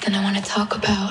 something I want to talk about.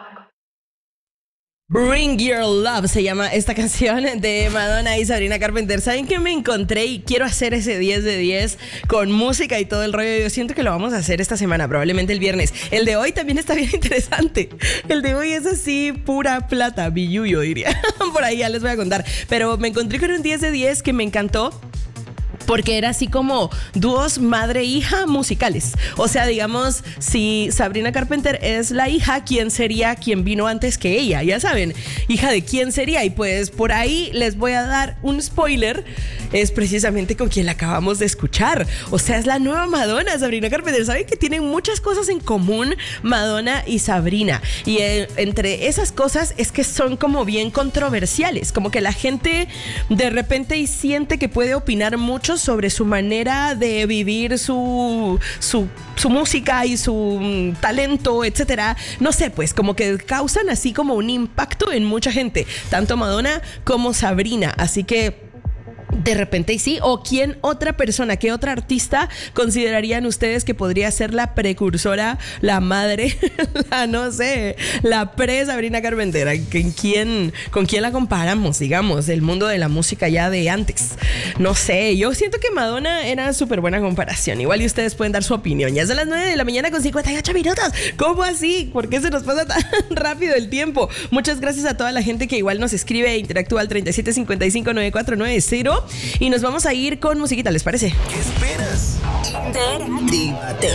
Bring Your Love se llama esta canción de Madonna y Sabrina Carpenter. ¿Saben qué me encontré? Y quiero hacer ese 10 de 10 con música y todo el rollo. Yo siento que lo vamos a hacer esta semana, probablemente el viernes. El de hoy también está bien interesante. El de hoy es así, pura plata, billuyo diría. Por ahí ya les voy a contar. Pero me encontré con un 10 de 10 que me encantó, porque era así como dúos madre-hija musicales. O sea, digamos, si Sabrina Carpenter es la hija, ¿quién sería quien vino antes que ella? Ya saben, hija de quién sería. Y pues por ahí les voy a dar un spoiler. Es precisamente con quien la acabamos de escuchar. O sea, es la nueva Madonna, Sabrina Carpenter. Saben que tienen muchas cosas en común Madonna y Sabrina. Y entre esas cosas es que son como bien controversiales. Como que la gente de repente siente que puede opinar mucho sobre su manera de vivir su música y su talento, etcétera. No sé, pues como que causan así como un impacto en mucha gente, tanto Madonna como Sabrina. Así que de repente sí, o quién otra persona, qué otra artista considerarían ustedes que podría ser la precursora, la madre, no sé, la pre-Sabrina Carpenter. ¿Con quién la comparamos, digamos, del mundo de la música ya de antes? No sé, yo siento que Madonna era súper buena comparación. Igual y ustedes pueden dar su opinión. Ya son las 9 de la mañana con 58 minutos. ¿Cómo así? ¿Por qué se nos pasa tan rápido el tiempo? Muchas gracias a toda la gente que igual nos escribe e interactúa al 37559490. Y nos vamos a ir con musiquita, ¿les parece? ¿Qué esperas? Interactívate.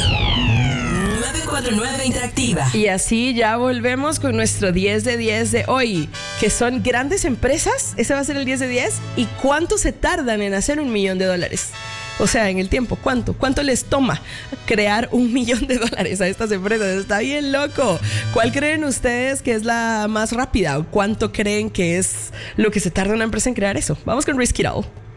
949 Interactiva. Y así ya volvemos con nuestro 10 de 10 de hoy, que son grandes empresas. Ese va a ser el 10 de 10. ¿Y cuánto se tardan en hacer $1 millón? O sea, en el tiempo, ¿cuánto les toma crear $1 millón a estas empresas? Está bien loco. ¿Cuál creen ustedes que es la más rápida? ¿O cuánto creen que es lo que se tarda una empresa en crear eso? Vamos con Risk It All.